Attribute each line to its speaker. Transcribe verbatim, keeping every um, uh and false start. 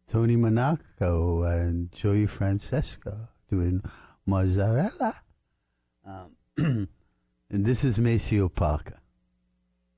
Speaker 1: Tony Monaco and Joey Francesco doing Mozzarella. Um, and this is Maceo Parker.